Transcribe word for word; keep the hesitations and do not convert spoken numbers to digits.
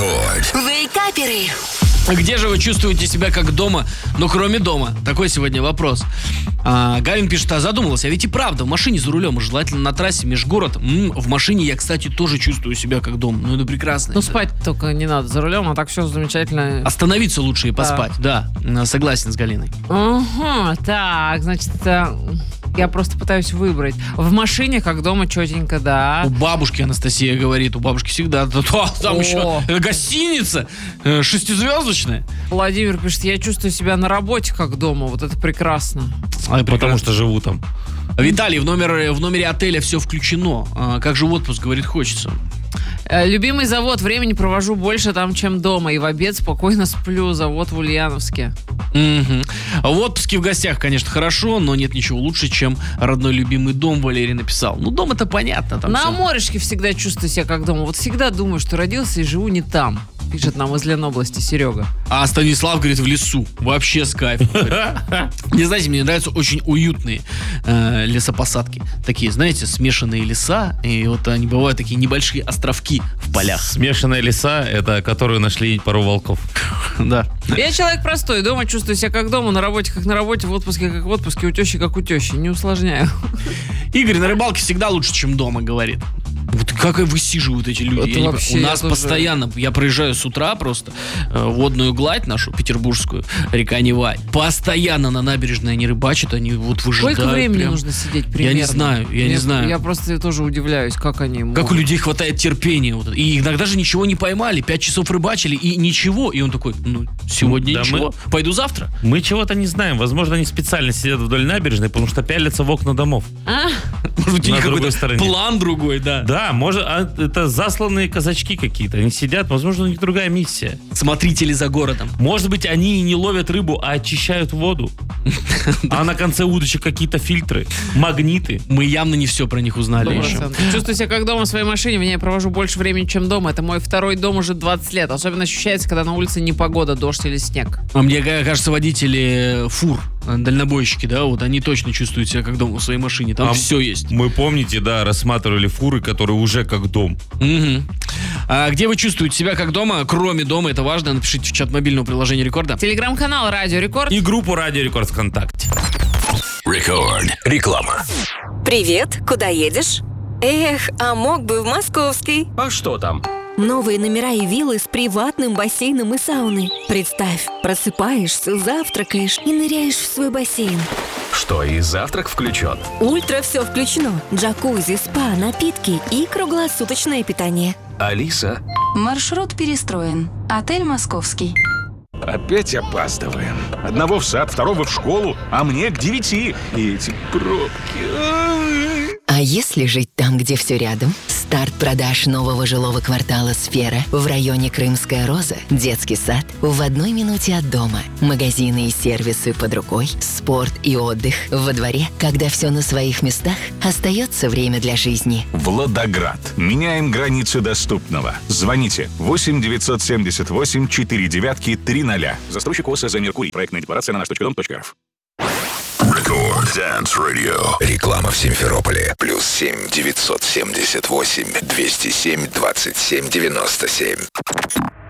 Рекорд. Вейкаперы. Где же вы чувствуете себя как дома, но кроме дома? Такой сегодня вопрос. А, Галин пишет, а задумалась, а ведь и правда, в машине за рулем, желательно на трассе, межгород. М-м, в машине я, кстати, тоже чувствую себя как дома. Ну, это прекрасно. Ну, это. спать только не надо за рулем, а так все замечательно. Остановиться лучше и поспать, да. да. Согласен с Галиной. Ага, так, значит, это... Я просто пытаюсь выбрать. В машине, как дома, четенько, да. У бабушки, Анастасия говорит, у бабушки всегда... Там О. еще гостиница э, шестизвездочная. Владимир пишет, я чувствую себя на работе, как дома. Вот это прекрасно. А, Потому что живу там. Виталий, в, номер, в номере отеля все включено. А, как же в отпуск, говорит, хочется. Э, Любимый завод. Времени провожу больше там, чем дома. И в обед спокойно сплю. Завод в Ульяновске. Угу. В отпуске в гостях, конечно, хорошо, но нет ничего лучше, чем родной любимый дом, Валерий написал. Ну, дом это понятно. Там На все. морешке всегда чувствую себя как дома. Вот всегда думаю, что родился и живу не там. Пишет нам из Ленобласти Серега. А Станислав говорит, в лесу. Вообще с кайфом. Не знаете, мне нравятся очень уютные э, лесопосадки. Такие, знаете, смешанные леса. И вот они бывают такие небольшие островки в полях. Смешанные леса, это которую нашли пару волков. Да. Я человек простой. Дома чувствую себя как дома, на работе как на работе, в отпуске как в отпуске, у тещи как у тещи. Не усложняю. Игорь, на рыбалке всегда лучше, чем дома, говорит. Вот как и высиживают эти люди. Это Я не вообще, понимаю. У я нас тоже- постоянно, я проезжаю с утра просто э, водную гладь нашу, петербургскую, река Нева. Постоянно на набережной они рыбачат, они вот выжидают. Сколько времени прям. нужно сидеть примерно? Я не знаю, я не знаю. Я просто тоже удивляюсь, как они могут. Как у людей хватает терпения. Вот. И иногда же ничего не поймали. Пять часов рыбачили и ничего. И он такой, ну, сегодня Да ничего, пойду завтра. Мы чего-то не знаем. Возможно, они специально сидят вдоль набережной, потому что пялятся в окна домов. А? Может быть, у На них другой какой-то стороне. план другой, да. Да, может, а это засланные казачки какие-то. Они сидят, возможно, у них другая миссия. Смотрители за городом. Может быть, они и не ловят рыбу, а очищают воду. А на конце удочек какие-то фильтры, магниты. Мы явно не все про них узнали Сто еще. процентов. Чувствую себя как дома в своей машине. В ней я провожу больше времени, чем дома. Это мой второй дом уже двадцать лет. Особенно ощущается, когда на улице непогода, дождь или снег. А мне кажется, водители фур, дальнобойщики, да, вот они точно чувствуют себя как дома в своей машине. Там А все есть. Мы, помните, да, рассматривали фуры, которые уже как дом. Мгм. А где вы чувствуете себя как дома, кроме дома, это важно, напишите в чат мобильного приложения Рекорда. Телеграм-канал Радио Рекорд. И группу Радио Рекорд ВКонтакте. Рекорд. Реклама. Привет, куда едешь? Эх, а мог бы в Московский. А что там? Новые номера и виллы с приватным бассейном и сауной. Представь, просыпаешься, завтракаешь и ныряешь в свой бассейн. Что, и завтрак включен? Ультра все включено. Джакузи, спа, напитки и круглосуточное питание. Алиса, Маршрут перестроен. Отель «Московский». Опять опаздываем. Одного в сад, второго в школу, а мне к девяти. И эти пробки. Ай. А если жить там, где все рядом? Старт продаж нового жилого квартала «Сфера» в районе Крымская Роза, детский сад в одной минуте от дома, магазины и сервисы под рукой, спорт и отдых во дворе. Когда все на своих местах, остается время для жизни. Владоград. Меняем границы доступного. Звоните восемь девятьсот семьдесят восемь четыре девятки три ноля. Застройщик ОС «За Меркурий». Проектная декларация на наш точка дом точка рф. Рекорд Dance Radio. Реклама в Симферополе. Плюс семь девятьсот семьдесят восемь двести семь двадцать семь девяносто семь.